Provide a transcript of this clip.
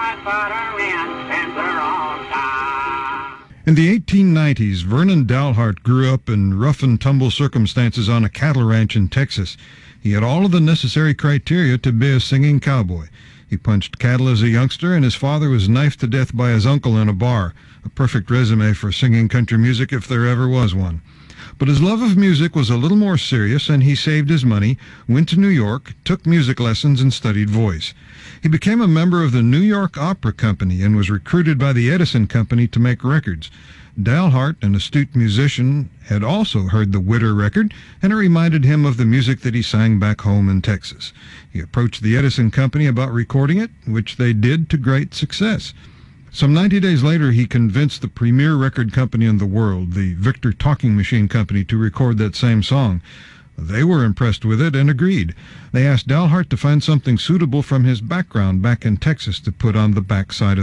In the 1890s, Vernon Dalhart grew up in rough-and-tumble circumstances on a cattle ranch in Texas. He had all of the necessary criteria to be a singing cowboy. He punched cattle as a youngster, and his father was knifed to death by his uncle in a bar. A perfect resume for singing country music if there ever was one. But his love of music was a little more serious, and he saved his money, went to New York, took music lessons, and studied voice. He became a member of the New York Opera Company and was recruited by the Edison Company to make records. Dalhart, an astute musician, had also heard the Witter record, and it reminded him of the music that he sang back home in Texas. He approached the Edison Company about recording it, which they did to great success. Some 90 days later, he convinced the premier record company in the world, the Victor Talking Machine Company, to record that same song. They were impressed with it and agreed. They asked Dalhart to find something suitable from his background back in Texas to put on the backside of